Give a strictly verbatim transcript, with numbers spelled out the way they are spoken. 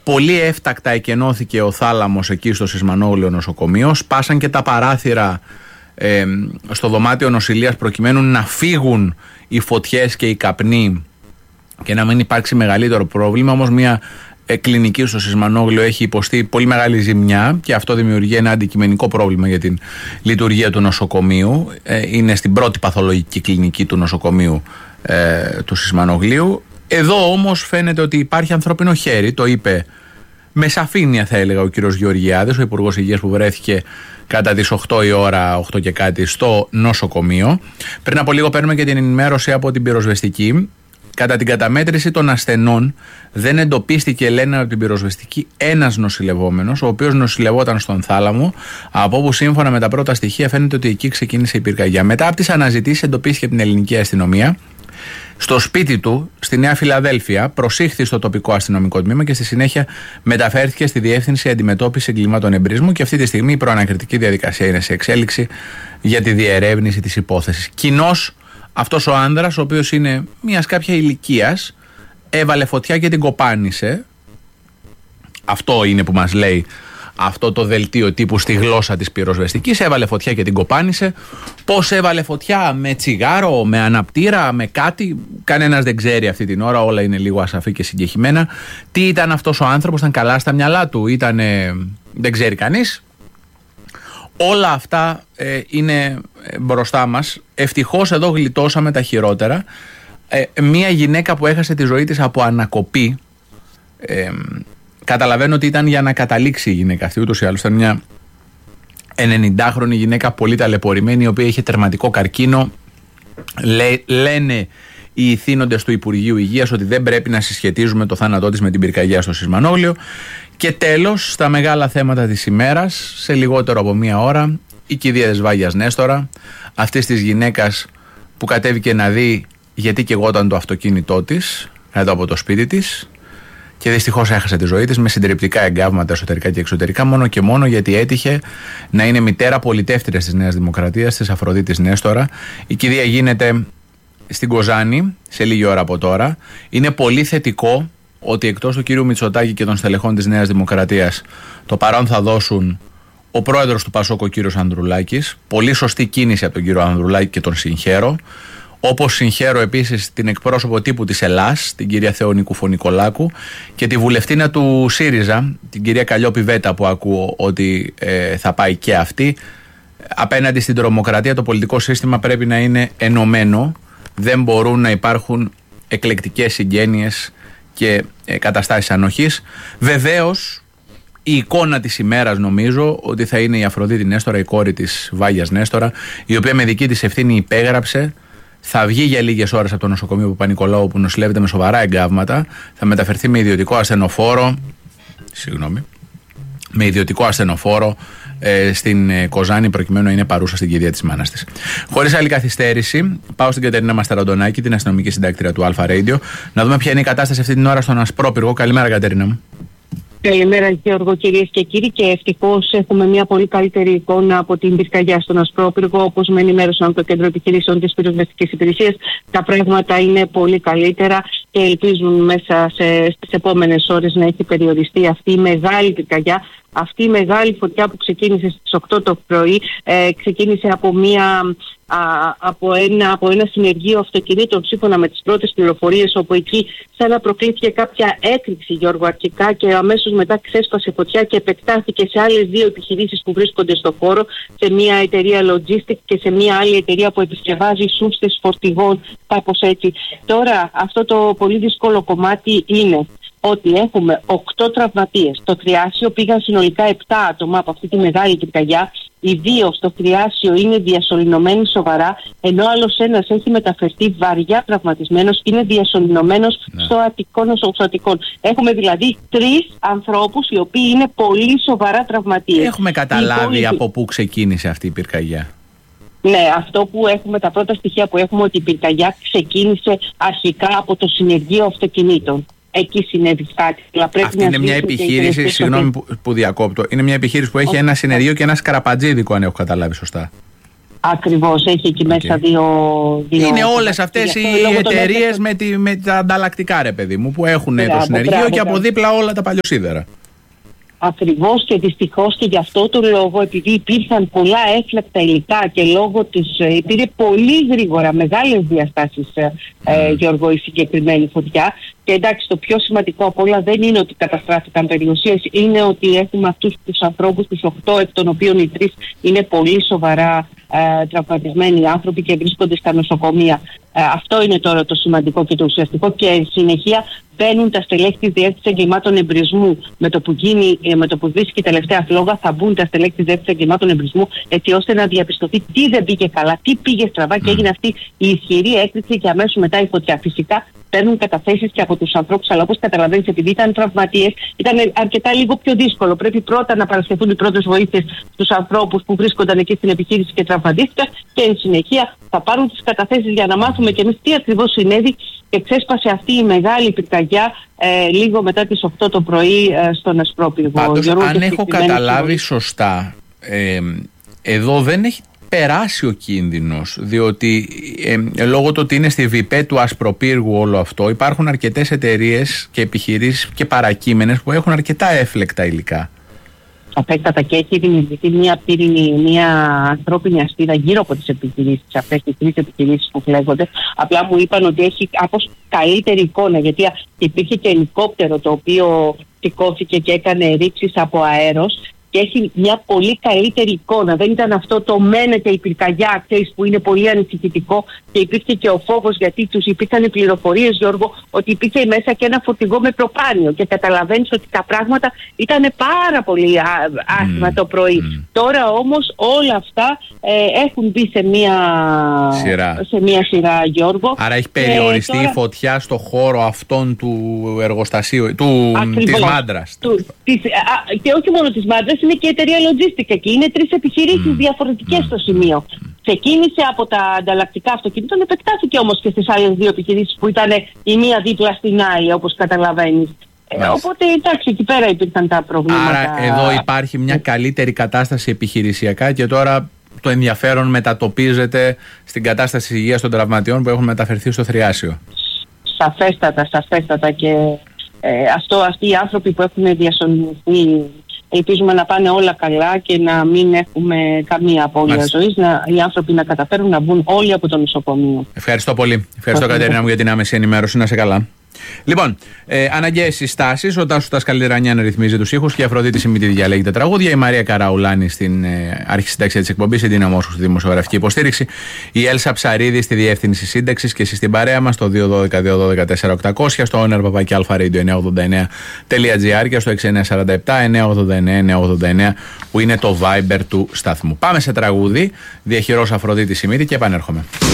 Πολύ έφτακτα εκενώθηκε ο θάλαμος εκεί στο Σισμανόγλιο νοσοκομείο. Σπάσαν και τα παράθυρα ε, στο δωμάτιο νοσηλείας προκειμένου να φύγουν οι φωτιές και οι καπνοί και να μην υπάρξει μεγαλύτερο πρόβλημα. Όμως μια ε, κλινική στο Σισμανόγλιο έχει υποστεί πολύ μεγάλη ζημιά και αυτό δημιουργεί ένα αντικειμενικό πρόβλημα για την λειτουργία του νοσοκομείου. Ε, είναι στην πρώτη παθολογική κλινική του νοσοκομείου ε, του Σισμανογλίου. Εδώ όμως φαίνεται ότι υπάρχει ανθρώπινο χέρι, το είπε με σαφήνεια θα έλεγα ο κύριος Γεωργιάδης, ο Υπουργός Υγείας που βρέθηκε κατά τις οκτώ η ώρα, οκτώ και κάτι στο νοσοκομείο. Πριν από λίγο παίρνουμε και την ενημέρωση από την πυροσβεστική. Κατά την καταμέτρηση των ασθενών δεν εντοπίστηκε, λένε από την πυροσβεστική, ένας νοσηλευόμενος, ο οποίος νοσηλευόταν στον θάλαμο, από όπου σύμφωνα με τα πρώτα στοιχεία φαίνεται ότι εκεί ξεκίνησε η πυρκαγιά. Μετά από τις αναζητήσεις εντοπίστηκε την ελληνική αστυνομία. Στο σπίτι του, στη Νέα Φιλαδέλφια, προσήχθη στο τοπικό αστυνομικό τμήμα και στη συνέχεια μεταφέρθηκε στη Διεύθυνση Αντιμετώπισης Εγκλημάτων Εμπρίσμου και αυτή τη στιγμή η προανακριτική διαδικασία είναι σε εξέλιξη για τη διερεύνηση της υπόθεσης. Κοινώς αυτός ο άνδρας, ο οποίος είναι μιας κάποια ηλικίας, έβαλε φωτιά και την κοπάνισε. Αυτό είναι που μας λέει αυτό το δελτίο τύπου στη γλώσσα της πυροσβεστικής. Έβαλε φωτιά και την κοπάνισε. Πώς έβαλε φωτιά, με τσιγάρο, με αναπτήρα, με κάτι, κανένας δεν ξέρει αυτή την ώρα, όλα είναι λίγο ασαφή και συγκεχημένα. Τι ήταν αυτός ο άνθρωπος, ήταν καλά στα μυαλά του, ήταν, δεν ξέρει κανείς. Όλα αυτά ε, είναι μπροστά μας. Ευτυχώς εδώ γλιτώσαμε τα χειρότερα. Ε, μία γυναίκα που έχασε τη ζωή της από ανακοπή, ε, καταλαβαίνω ότι ήταν για να καταλήξει η γυναίκα αυτή, ούτως ή άλλως ήταν μια ενενηντάχρονη γυναίκα πολύ ταλαιπωρημένη, η οποία είχε τερματικό καρκίνο. Λέ, λένε οι ηθήνοντες του Υπουργείου Υγείας ότι δεν πρέπει να συσχετίζουμε το θάνατό της με την πυρκαγιά στο Σισμανόγλιο. Και τέλος, στα μεγάλα θέματα της ημέρας, σε λιγότερο από μία ώρα, η κηδεία της Βάγιας Νέστορα, αυτής της γυναίκας που κατέβηκε να δει γιατί καιγόταν το αυτοκίνητό της κάτω από το σπίτι της και δυστυχώς έχασε τη ζωή της με συντριπτικά εγκάβματα εσωτερικά και εξωτερικά, μόνο και μόνο γιατί έτυχε να είναι μητέρα πολιτεύτριας της Νέας Δημοκρατίας, της Αφροδίτης Νέστορα. Η κηδεία γίνεται στην Κοζάνη σε λίγη ώρα από τώρα. Είναι πολύ θετικό ότι εκτός του κύριου Μητσοτάκη και των στελεχών της Νέας Δημοκρατίας το παρόν θα δώσουν ο πρόεδρος του Πασόκ, ο κύριος Ανδρουλάκης. Πολύ σωστή κίνηση από τον κύριο Ανδρουλάκη και τον συγχαίρω. Όπως συγχαίρω επίσης την εκπρόσωπο τύπου της Ελλάς, την κυρία Θεονίκου Φωνικολάκου, και τη βουλευτήνα του ΣΥΡΙΖΑ, την κυρία Καλλιόπη Βέτα, που ακούω ότι ε, θα πάει και αυτή. Απέναντι στην τρομοκρατία το πολιτικό σύστημα πρέπει να είναι ενωμένο. Δεν μπορούν να υπάρχουν εκλεκτικές συγγένειες και ε, καταστάσεις ανοχής. Βεβαίως η εικόνα της ημέρας νομίζω ότι θα είναι η Αφροδίτη Νέστορα, η κόρη της Βάγιας Νέστορα, η οποία με δική της ευθύνη υπέγραψε. Θα βγει για λίγες ώρες από το νοσοκομείο Παπα-Νικολάου που νοσηλεύεται με σοβαρά εγκάβματα. Θα μεταφερθεί με ιδιωτικό ασθενοφόρο. Συγγνώμη. Με ιδιωτικό ασθενοφόρο ε, στην ε, Κοζάνη, προκειμένου να είναι παρούσα στην κηδεία της μάνας της. Χωρίς άλλη καθυστέρηση, πάω στην Κατερίνα Μασταραντονάκη, την αστυνομική συντάκτρια του Αλφα Radio, να δούμε ποια είναι η κατάσταση αυτή την ώρα στον Ασπρόπυργο. Καλημέρα, Κατερίνα μου. Καλημέρα, Γιώργο, κυρίες και κύριοι, και ευτυχώς έχουμε μια πολύ καλύτερη εικόνα από την πυρκαγιά στον Ασπρόπυργο. Όπως με ενημέρωσαν το Κέντρο Επιχειρήσεων της Πυροσβεστικής Υπηρεσίας, τα πράγματα είναι πολύ καλύτερα και ελπίζουν μέσα σε, στις επόμενες ώρες να έχει περιοριστεί αυτή η μεγάλη πυρκαγιά. Αυτή η μεγάλη φωτιά που ξεκίνησε στις οκτώ το πρωί ε, ξεκίνησε από, μια, α, από, ένα, από ένα συνεργείο αυτοκινήτων, σύμφωνα με τις πρώτες πληροφορίες, όπου εκεί σαν να προκλήθηκε κάποια έκρηξη, Γιώργο, αρχικά, και αμέσως μετά ξέσπασε φωτιά και επεκτάθηκε σε άλλες δύο επιχειρήσεις που βρίσκονται στο χώρο, σε μια εταιρεία logistic και σε μια άλλη εταιρεία που επισκευάζει σούστες φορτηγών, κάπως έτσι. Τώρα αυτό το πολύ δύσκολο κομμάτι είναι ότι έχουμε οκτώ τραυματίες. Στο Θριάσιο πήγαν συνολικά επτά άτομα από αυτή τη μεγάλη πυρκαγιά. Οι δύο στο Θριάσιο είναι διασωληνωμένοι σοβαρά, ενώ άλλος ένας έχει μεταφερθεί βαριά τραυματισμένος και είναι διασωληνωμένος ναι. στο Αττικό νοσοκομείο. Έχουμε δηλαδή τρεις ανθρώπους οι οποίοι είναι πολύ σοβαρά τραυματίες. Έχουμε καταλάβει η... από πού ξεκίνησε αυτή η πυρκαγιά? Ναι, αυτό που έχουμε, τα πρώτα στοιχεία που έχουμε, ότι η πυρκαγιά ξεκίνησε αρχικά από το συνεργείο αυτοκινήτων. Εκεί συνέβη κάτι. Αυτή είναι μια επιχείρηση, συγγνώμη που, που διακόπτω, είναι μια επιχείρηση που έχει ένα συνεργείο και ένα σκαραπατζίδικο, αν έχω καταλάβει σωστά. Ακριβώς, έχει εκεί okay. μέσα δύο, δύο... Είναι όλες αυτές οι εταιρείες με, τη, με τα ανταλλακτικά, ρε παιδί μου, που έχουν μπράβο, το συνεργείο μπράβο, και από δίπλα όλα τα παλιοσίδερα. Ακριβώς, και δυστυχώς και γι' αυτό το λόγο, επειδή υπήρχαν πολλά έφλακτα υλικά και λόγω της, πήρε πολύ γρήγορα μεγάλες διαστάσεις mm. ε, Γιώργο, η συγκεκριμένη φωτιά. Και εντάξει, το πιο σημαντικό από όλα δεν είναι ότι καταστράφηκαν περιουσίες, είναι ότι έχουμε αυτούς τους ανθρώπους, τους οκτώ, εκ των οποίων οι τρεις είναι πολύ σοβαρά ε, τραυματισμένοι άνθρωποι και βρίσκονται στα νοσοκομεία. Ε, αυτό είναι τώρα το σημαντικό και το ουσιαστικό, και συνεχεία μπαίνουν τα στελέχη της Διεύθυνσης Εγκλημάτων Εμπρισμού. Με το που γίνει, με το που βρίσκει η τελευταία φλόγα, θα μπουν τα στελέχη της Διεύθυνσης Εγκλημάτων Εμπρισμού, έτσι ώστε να διαπιστωθεί τι δεν πήγε καλά, τι πήγε στραβά, και έγινε αυτή η ισχυρή έκρηξη και αμέσως μετά η φωτιά. Φυσικά παίρνουν καταθέσεις και από τους ανθρώπους, αλλά όπως καταλαβαίνεις, επειδή ήταν τραυματίες, ήταν αρκετά λίγο πιο δύσκολο. Πρέπει πρώτα να παρασχεθούν οι πρώτες βοήθειες στους ανθρώπους που βρίσκονταν εκεί στην επιχείρηση και τραυματίστηκαν, και εν συνεχεία θα πάρουν τις καταθέσεις για να μάθουμε και εμείς τι ακριβώς συνέβη, και ξέσπασε αυτή η μεγάλη πυρκαγιά ε, λίγο μετά τις οκτώ το πρωί ε, στον Ασπρόπυργο. Πάντως, αν έχω καταλάβει σωστά, ε, εδώ δεν έχει περάσει ο κίνδυνος, διότι ε, λόγω του ότι είναι στη ΒΙΠΕ του Ασπροπύργου όλο αυτό, υπάρχουν αρκετές εταιρείες και επιχειρήσεις και παρακείμενες που έχουν αρκετά έφλεκτα υλικά. Αφέκτατα, και έχει δημιουργηθεί μια πύρινη, μια ανθρώπινη αστίδα γύρω από τις επιχειρήσεις, αυτές τις τρεις επιχειρήσεις που φλέγονται. Απλά μου είπαν ότι έχει κάπως καλύτερη εικόνα, γιατί υπήρχε και ελικόπτερο το οποίο σηκώθηκε και έκανε ρήψεις από αέρος, και έχει μια πολύ καλύτερη εικόνα. Δεν ήταν αυτό το μένεται η πυρκαγιά, ξέρεις, που είναι πολύ ανησυχητικό, και υπήρχε και ο φόβος, γιατί τους υπήρχαν πληροφορίες, Γιώργο, ότι υπήρχε μέσα και ένα φορτηγό με προπάνιο, και καταλαβαίνεις ότι τα πράγματα ήταν πάρα πολύ άσχημα mm. το πρωί. Mm. Τώρα όμως όλα αυτά ε, έχουν μπει σε μια σειρά, σε μια σειρά Γιώργο. Άρα έχει περιοριστεί τώρα η φωτιά στο χώρο αυτόν του εργοστασίου, του, της Μάντρας. Του, της, α, και όχι μόνο της Μάντρας, είναι και η εταιρεία Logistica, και είναι τρεις επιχειρήσεις mm. διαφορετικές mm. στο σημείο. Mm. Ξεκίνησε από τα ανταλλακτικά αυτοκινήτων, επεκτάθηκε όμως και στις άλλες δύο επιχειρήσεις που ήταν η μία δίπλα στην άλλη, όπως καταλαβαίνεις. Ε, οπότε εντάξει, εκεί πέρα υπήρχαν τα προβλήματα. Άρα εδώ υπάρχει μια καλύτερη κατάσταση επιχειρησιακά, και τώρα το ενδιαφέρον μετατοπίζεται στην κατάσταση υγείας των τραυματιών που έχουν μεταφερθεί στο Θριάσιο. Σαφέστατα, σαφέστατα, και ε, αυτό, αυτοί οι άνθρωποι που έχουν διασωληνωθεί, ελπίζουμε να πάνε όλα καλά και να μην έχουμε καμία απώλεια ζωής, να, οι άνθρωποι να καταφέρουν να μπουν όλοι από το νοσοκομείο. Ευχαριστώ πολύ. Ευχαριστώ, Κατερίνα μου, για την άμεση ενημέρωση. Να σε καλά. Λοιπόν, ε, αναγκαίες συστάσεις. Ο Τάσος Τασκαλιρανιάν ρυθμίζει τους ήχους και η Αφροδίτη Σιμίτη διαλέγει τα τραγούδια. Η Μαρία Καραουλάνη στην ε, αρχισυνταξία της εκπομπής, η Ντίνα Μόσχου στη δημοσιογραφική υποστήριξη. Η Έλσα Ψαρίδη στη διεύθυνση σύνταξης, και εσείς στην παρέα μας στο δύο ένα δύο δύο ένα τέσσερα οκτακόσια, στο owner παπάκι αλφα-radio εννιακόσια ογδόντα εννέα τελεία τζι άρ και στο έξι εννιά τέσσερα επτά εννιακόσια ογδόντα εννέα εννιακόσια ογδόντα εννέα που είναι το Viber του σταθμού. Πάμε σε τραγούδι, διαχειρός Αφροδίτη Σιμίτη, και επανέρχομαι.